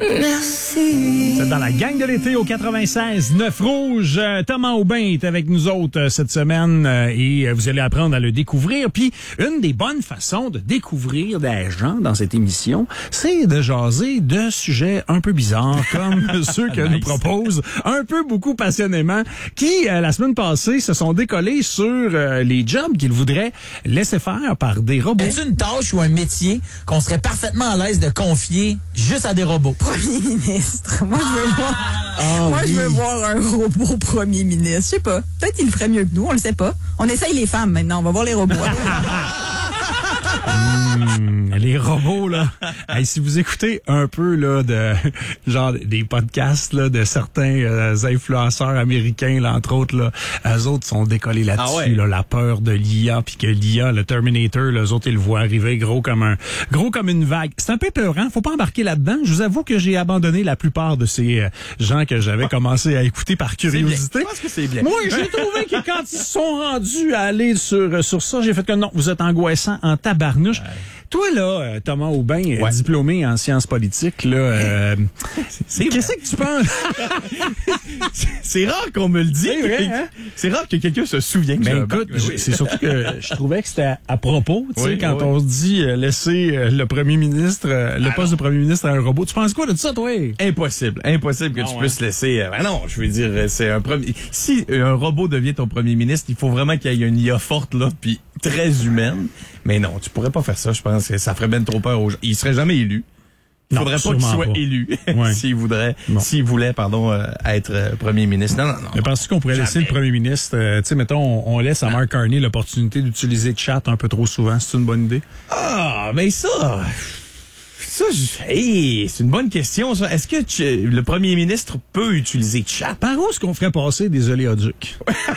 Merci. C'est dans la gang de l'été au 96.9 Rouge. Thomas Aubin est avec nous autres cette semaine et vous allez apprendre à le découvrir. Puis, une des bonnes façons de découvrir des gens dans cette émission, c'est de jaser de sujets un peu bizarres, comme ceux que nous propose un peu beaucoup passionnément, qui, la semaine passée, se sont décollés sur les jobs qu'ils voudraient laisser faire par des robots. Est-ce une tâche ou un métier qu'on serait parfaitement à l'aise de confier juste à des robots? Premier ministre. Moi, je veux voir un robot premier ministre. Je sais pas. Peut-être qu'il le ferait mieux que nous. On le sait pas. On essaye les femmes maintenant. On va voir les robots. Les robots, là. Hey, si vous écoutez un peu, là, de, genre, des podcasts, là, de certains influenceurs américains, là, entre autres, là, eux autres sont décollés là-dessus, là, la peur de l'IA, puis que l'IA, le Terminator, là, eux autres, ils le voient arriver gros comme une vague. C'est un peu peurant. Faut pas embarquer là-dedans. Je vous avoue que j'ai abandonné la plupart de ces gens que j'avais commencé à écouter par curiosité. Je pense que c'est bien. Moi, j'ai trouvé que quand ils sont rendus à aller sur ça, j'ai fait que non, vous êtes angoissant en tabarnouche. Ouais. Toi, là, Thomas Aubin, diplômé en sciences politiques, là, qu'est-ce que tu penses? C'est rare qu'on me le dise. C'est rare que quelqu'un se souvienne que écoute, c'est surtout que je trouvais que c'était à propos, tu sais, quand on se dit laisser le premier ministre, le poste de premier ministre à un robot. Tu penses quoi de ça, toi? Impossible que tu puisses laisser. Non, je veux dire, c'est un premier. Si un robot devient ton premier ministre, il faut vraiment qu'il y ait une IA forte là, puis très humaine. Mais non, tu pourrais pas faire ça. Je pense que ça ferait ben trop peur aux gens. Il serait jamais élu. Il faudrait pas qu'il soit élu s'il voulait, être premier ministre. Non. Mais penses-tu qu'on pourrait laisser le premier ministre, tu sais, mettons, on laisse à Mark Carney l'opportunité d'utiliser le chat un peu trop souvent. C'est une bonne idée? Ah, mais ça, c'est une bonne question, ça. Est-ce que le premier ministre peut utiliser chat? Par où est-ce qu'on ferait passer des oléoducs?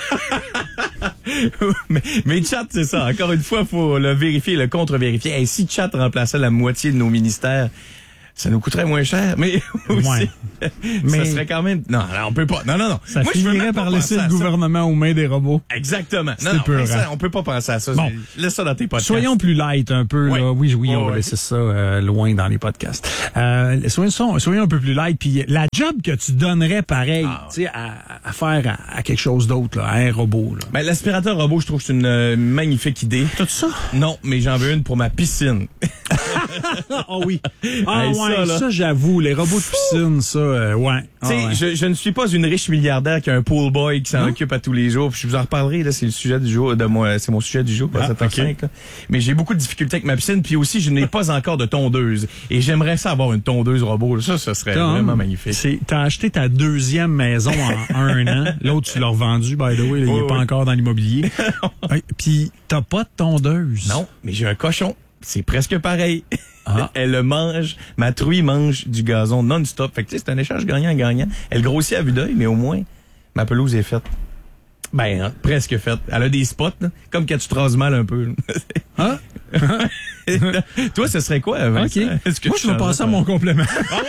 mais chat, c'est ça. Encore une fois, faut le vérifier, le contre-vérifier. Et si chat remplaçait la moitié de nos ministères, ça nous coûterait moins cher, mais aussi, ça serait quand même... Non, on peut pas. Non. Ça finirait par laisser le gouvernement aux mains des robots. Exactement. Non, on peut pas penser à ça. Bon. Laisse ça dans tes podcasts. Soyons plus light un peu. Là. Oui, on va laisser ça loin dans les podcasts. Soyons un peu plus light. Puis la job que tu donnerais pareil, tu sais, à faire à quelque chose d'autre, là, à un robot. Là. Ben, l'aspirateur robot, je trouve que c'est une magnifique idée. T'as-tu ça? Non, mais j'en veux une pour ma piscine. Oui. Ça, j'avoue, les robots de piscine, ça, Tu sais, je ne suis pas une riche milliardaire qui a un pool boy qui s'en occupe à tous les jours. Puis je vous en reparlerai, là, c'est le sujet du jour de moi, c'est mon sujet du jour, 7h05, là. Mais j'ai beaucoup de difficultés avec ma piscine, puis aussi, je n'ai pas encore de tondeuse. Et j'aimerais ça avoir une tondeuse robot. Ça serait vraiment magnifique. T'as acheté ta deuxième maison en 1 an. L'autre, tu l'as revendu, by the way, il n'est pas encore dans l'immobilier. Puis t'as pas de tondeuse. Non, mais j'ai un cochon. C'est presque pareil. Elle mange, ma truie mange du gazon non-stop. Fait que tu sais, c'est un échange gagnant-gagnant. Elle grossit à vue d'œil, mais au moins, ma pelouse est faite. Ben, presque faite. Elle a des spots, là, comme quand tu te rases mal un peu. Toi, ce serait quoi, Vincent? Okay. Moi, je vais passer à mon complément.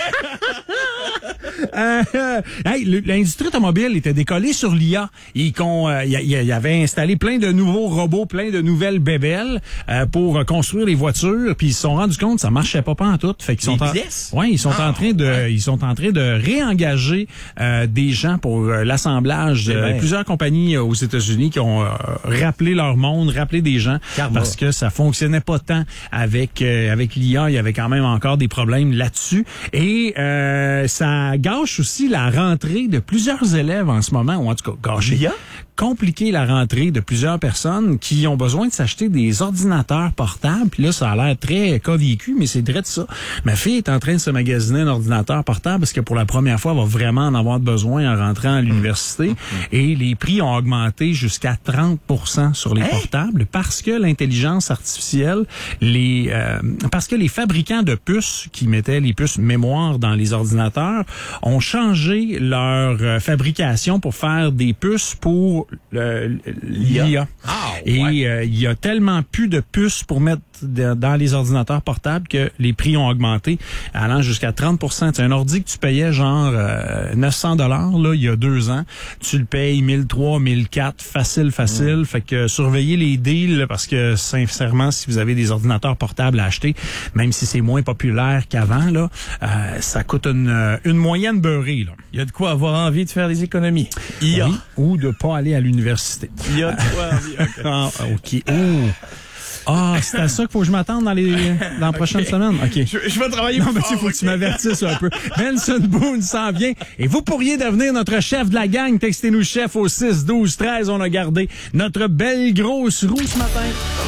L'industrie automobile était décollée sur l'IA. Il avait installé plein de nouveaux robots, plein de nouvelles bébelles pour construire les voitures. Puis ils se sont rendus compte que ça marchait pas en tout. Fait qu'ils sont ils sont en train de réengager des gens pour l'assemblage de plusieurs compagnies aux États-Unis qui ont rappelé leur monde, rappelé des gens parce que ça fonctionnait pas tant avec l'IA. Il y avait quand même encore des problèmes là-dessus et ça gâche aussi la rentrée de plusieurs élèves en ce moment, ou en tout cas compliquer la rentrée de plusieurs personnes qui ont besoin de s'acheter des ordinateurs portables. Puis là, ça a l'air très cas vécu, mais c'est vrai de ça. Ma fille est en train de se magasiner un ordinateur portable parce que pour la première fois, elle va vraiment en avoir besoin en rentrant à l'université. Et les prix ont augmenté jusqu'à 30% sur les portables parce que l'intelligence artificielle, parce que les fabricants de puces qui mettaient les puces mémoire dans les ordinateurs ont changé leur fabrication pour faire des puces pour l'IA. Et ouais. il y a tellement plus de puces pour mettre dans les ordinateurs portables que les prix ont augmenté, allant jusqu'à 30%. C'est un ordi que tu payais genre 900 $ là il y a 2 ans. Tu le payes 1300, 1400, facile. Fait que surveillez les deals parce que sincèrement, si vous avez des ordinateurs portables à acheter, même si c'est moins populaire qu'avant, là, ça coûte une moyenne beurrée. Là. Il y a de quoi avoir envie de faire des économies. IA. Oui, ou de pas aller à l'université. Il y a de quoi envie. OK. C'est à ça qu'il faut que je m'attende dans la prochaine semaine. OK. Je vais travailler Non, mais il faut que tu m'avertisses un peu. Benson Boone s'en vient. Et vous pourriez devenir notre chef de la gang. Textez-nous chef au 6 12 13. On a gardé notre belle grosse roue ce matin.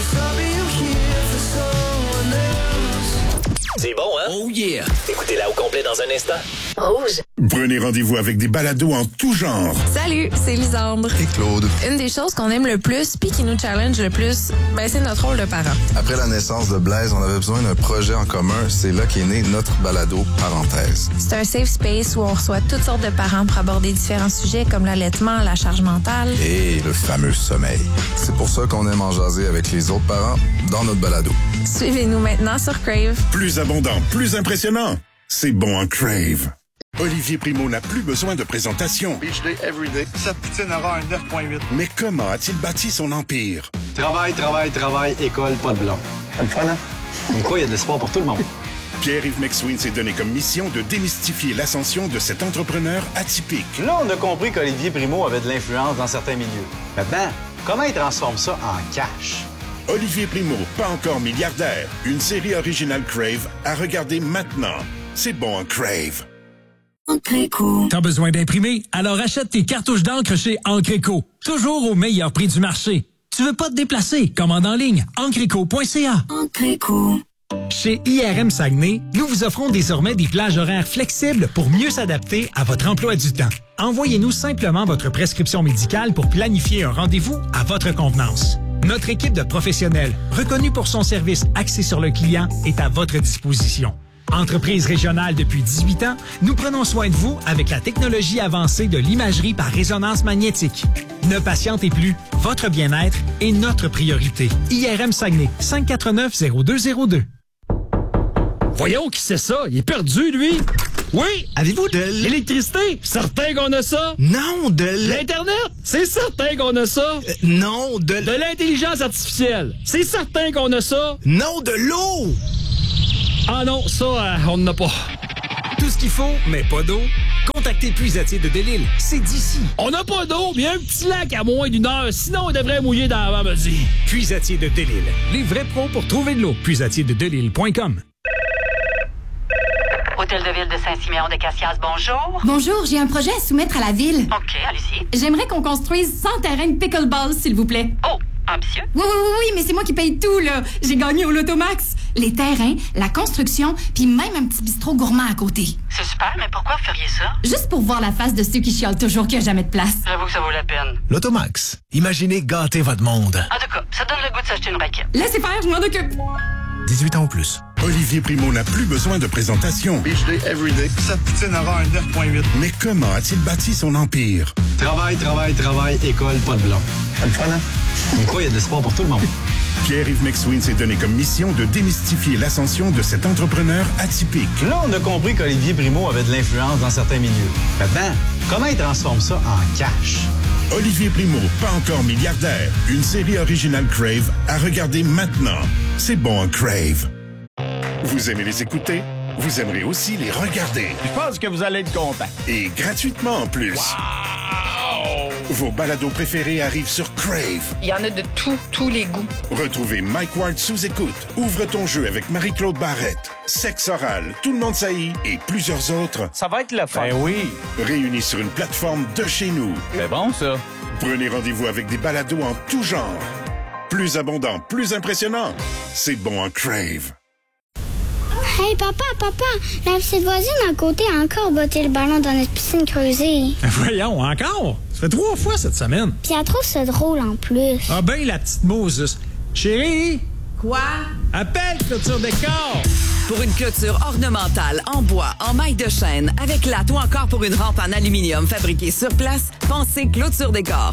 C'est bon, hein? Oh yeah! Écoutez-la au complet dans un instant. Rouge. Prenez rendez-vous avec des balados en tout genre. Salut, c'est Lisandre. Et Claude. Une des choses qu'on aime le plus puis qui nous challenge le plus, c'est notre rôle de parent. Après la naissance de Blaise, on avait besoin d'un projet en commun. C'est là qu'est né notre balado parenthèse. C'est un safe space où on reçoit toutes sortes de parents pour aborder différents sujets comme l'allaitement, la charge mentale. Et le fameux sommeil. C'est pour ça qu'on aime en jaser avec les autres parents dans notre balado. Suivez-nous maintenant sur Crave. Plus abondant, plus impressionnant. C'est bon en Crave. Olivier Primo n'a plus besoin de présentation. Beach Day Everyday. Sa poutine aura un 9.8. Mais comment a-t-il bâti son empire? Travail, école, pas de blanc. C'est le fun, hein? Comme quoi, il y a de l'espoir pour tout le monde. Pierre-Yves McSween s'est donné comme mission de démystifier l'ascension de cet entrepreneur atypique. Là, on a compris qu'Olivier Primo avait de l'influence dans certains milieux. Maintenant, comment il transforme ça en cash? Olivier Primo, pas encore milliardaire. Une série originale Crave à regarder maintenant. C'est bon en Crave. T'as besoin d'imprimer? Alors achète tes cartouches d'encre chez Encreco. Toujours au meilleur prix du marché. Tu veux pas te déplacer? Commande en ligne. Encreco.ca. Encreco. Chez IRM Saguenay, nous vous offrons désormais des plages horaires flexibles pour mieux s'adapter à votre emploi du temps. Envoyez-nous simplement votre prescription médicale pour planifier un rendez-vous à votre convenance. Notre équipe de professionnels, reconnue pour son service axé sur le client, est à votre disposition. Entreprise régionale depuis 18 ans, nous prenons soin de vous avec la technologie avancée de l'imagerie par résonance magnétique. Ne patientez plus, votre bien-être est notre priorité. IRM Saguenay, 549-0202. Voyons qui c'est ça, il est perdu lui. Oui! Avez-vous de l'électricité? Certain qu'on a ça? Non, de l'Internet? C'est certain qu'on a ça? Non, de l'intelligence artificielle? C'est certain qu'on a ça? Non, de l'eau! Ah non, ça, on n'en a pas. Tout ce qu'il faut, mais pas d'eau? Contactez Puisatier de Delisle, c'est d'ici. On n'a pas d'eau, mais un petit lac à moins d'1 heure, sinon on devrait mouiller dans la midi. Puisatier de Delisle, les vrais pros pour trouver de l'eau. Puisatierdedelille.com. Hôtel de Ville de Saint-Siméon de Cassias, bonjour. Bonjour, j'ai un projet à soumettre à la ville. OK, allez-y. J'aimerais qu'on construise 100 terrains de pickleball, s'il vous plaît. Oh, ambitieux. Oui, mais c'est moi qui paye tout, là. J'ai gagné au Lotomax. Les terrains, la construction, puis même un petit bistrot gourmand à côté. C'est super, mais pourquoi vous feriez ça? Juste pour voir la face de ceux qui chialent toujours qu'il n'y a jamais de place. J'avoue que ça vaut la peine. Lotomax. Imaginez gâter votre monde. En tout cas, ça donne le goût de s'acheter une raquette. Laissez faire, je m'en occupe. 18 ans ou plus. Olivier Primo n'a plus besoin de présentation. Beach Day Everyday. Sa poutine aura un 9.8. Mais comment a-t-il bâti son empire? Travail, école, pas de blanc. C'est le fun, hein? Comme quoi, il y a de l'espoir pour tout le monde. Pierre-Yves McSween s'est donné comme mission de démystifier l'ascension de cet entrepreneur atypique. Là, on a compris qu'Olivier Primo avait de l'influence dans certains milieux. Maintenant, comment il transforme ça en cash? Olivier Primo, pas encore milliardaire. Une série originale Crave à regarder maintenant. C'est bon en Crave. Vous aimez les écouter? Vous aimerez aussi les regarder. Je pense que vous allez être content. Et gratuitement en plus. Wow! Vos balados préférés arrivent sur Crave. Il y en a de tous les goûts. Retrouvez Mike Ward sous écoute. Ouvre ton jeu avec Marie-Claude Barrette. Sexe oral, Tout le monde saillit et plusieurs autres. Ça va être le fun. Ben oui. Réunis sur une plateforme de chez nous. C'est bon, ça. Prenez rendez-vous avec des balados en tout genre. Plus abondant, plus impressionnant. C'est bon en Crave. Hey, papa, la petite voisine à côté a encore botté le ballon dans notre piscine creusée. Voyons, encore? Ça fait 3 fois cette semaine. Puis elle trouve ça drôle en plus. Ah ben, la petite Moses. Chérie! Quoi? Appelle Clôture Décor! Pour une clôture ornementale en bois, en maille de chêne, avec latte ou encore pour une rampe en aluminium fabriquée sur place, pensez Clôture Décor.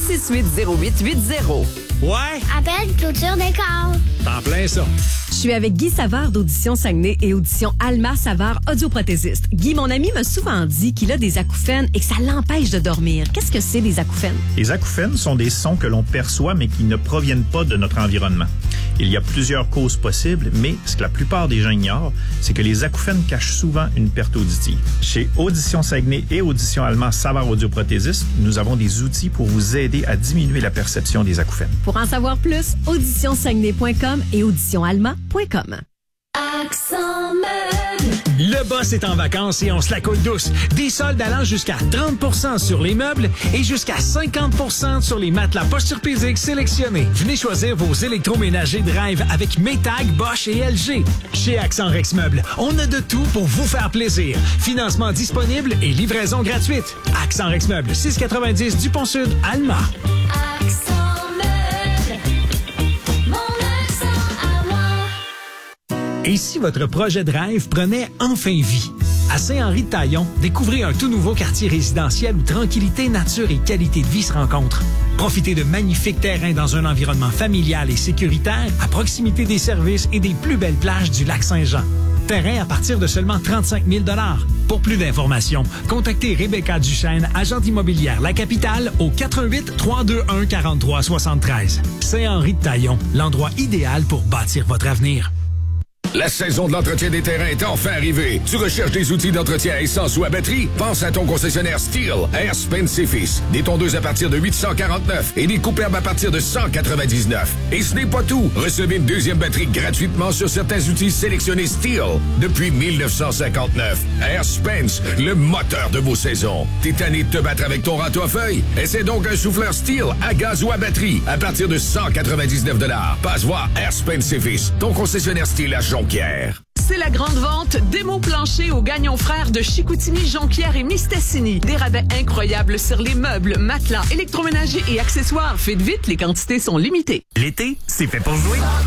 668-0880. Ouais? Appelle Clôture Décor. T'en plein ça. Je suis avec Guy Savard d'Audition Saguenay et Audition Alma Savard, audioprothésiste. Guy, mon ami m'a souvent dit qu'il a des acouphènes et que ça l'empêche de dormir. Qu'est-ce que c'est, des acouphènes? Les acouphènes sont des sons que l'on perçoit, mais qui ne proviennent pas de notre environnement. Il y a plusieurs causes possibles, mais ce que la plupart des gens ignorent, c'est que les acouphènes cachent souvent une perte auditive. Chez Audition Saguenay et Audition Allemand Savard Audioprothésiste, nous avons des outils pour vous aider à diminuer la perception des acouphènes. Pour en savoir plus, auditionsaguenay.com et auditionalma.com. Accent Meubles. Le boss est en vacances et on se la coule douce. Des soldes allant jusqu'à 30% sur les meubles et jusqu'à 50% sur les matelas posturpédiques sélectionnés. Venez choisir vos électroménagers Drive avec Maytag, Bosch et LG. Chez Accent Rex Meubles, on a de tout pour vous faire plaisir. Financement disponible et livraison gratuite. Accent Rex Meubles, 690 du Pont-Sud, Alma. Accent Meubles, mon accent à moi. Et si votre projet de rêve prenait enfin vie? À Saint-Henri-de-Taillon, découvrez un tout nouveau quartier résidentiel où tranquillité, nature et qualité de vie se rencontrent. Profitez de magnifiques terrains dans un environnement familial et sécuritaire à proximité des services et des plus belles plages du lac Saint-Jean. Terrain à partir de seulement 35 000 $. Pour plus d'informations, contactez Rebecca Duchesne, agente immobilière La Capitale, au 88 321 43 73. Saint-Henri-de-Taillon, l'endroit idéal pour bâtir votre avenir. La saison de l'entretien des terrains est enfin arrivée. Tu recherches des outils d'entretien à essence ou à batterie? Pense à ton concessionnaire Steel, Air Spence et Fils. Des tondeuses à partir de 849 et des couperbes à partir de 199. Et ce n'est pas tout. Recevez une deuxième batterie gratuitement sur certains outils sélectionnés Steel depuis 1959. Air Spence, le moteur de vos saisons. T'es tanné de te battre avec ton râteau à feuilles? Essaie donc un souffleur Steel à gaz ou à batterie à partir de 199 $. Passe voir Air Spence et Fils, ton concessionnaire Steel à Jonquière. C'est la grande vente Démo Plancher aux Gagnon Frères de Chicoutimi, Jonquière et Mistassini. Des rabais incroyables sur les meubles, matelas, électroménagers et accessoires. Faites vite, les quantités sont limitées. L'été, c'est fait pour jouer.